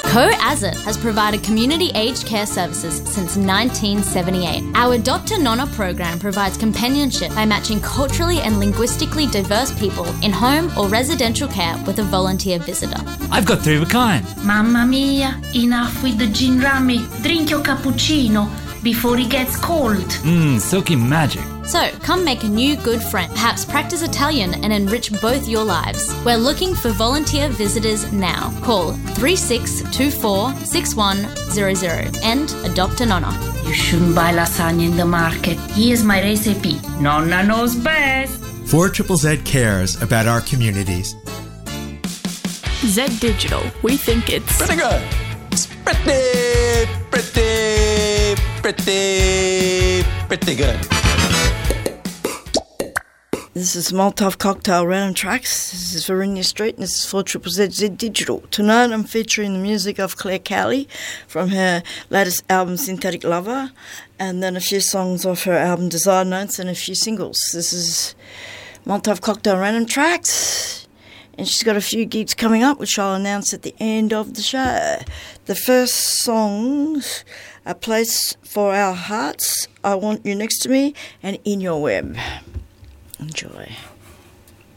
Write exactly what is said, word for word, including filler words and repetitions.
Co-Azit has provided community aged care services since nineteen seventy-eight. Our Adopt a Nonna program provides companionship by matching culturally and linguistically diverse people in home or residential care with a volunteer visitor. I've got three of a kind. Mamma mia, enough with the gin rummy. Drink your cappuccino before it gets cold. Mmm, silky magic. So, come make a new good friend. Perhaps practice Italian and enrich both your lives. We're looking for volunteer visitors now. Call three six two four, six one zero zero and adopt a nonna. You shouldn't buy lasagna in the market. Here's my recipe. Nonna knows best. four Z Z cares about our communities. Z Digital. We think it's pretty good. It's pretty, pretty, pretty, pretty good. This is Molotov Cocktail Random Tracks. This is Varinia Street, and this is four Z Z Z Digital. Tonight I'm featuring the music of Claire Cowley from her latest album Synthetic Lover, and then a few songs off her album Desire Notes and a few singles. This is Molotov Cocktail Random Tracks, and she's got a few gigs coming up, which I'll announce at the end of the show. The first songs are Place for Our Hearts, I Want You Next to Me, and In Your Web. Enjoy.